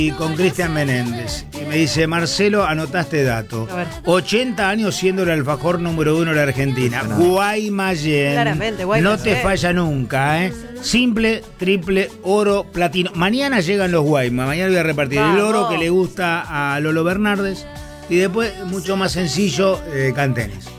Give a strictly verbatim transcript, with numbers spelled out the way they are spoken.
Y con Cristian Menéndez. Y me dice, Marcelo, anotaste dato. ochenta años siendo el alfajor número uno de la Argentina. Guaymallén. Claramente, Guaymallén. No te falla nunca, ¿eh? Simple, triple, oro, platino. Mañana llegan los Guaymas. Mañana voy a repartir Vamos. el oro que le gusta a Lolo Bernardes. Y después, mucho más sencillo, eh, Cantenes.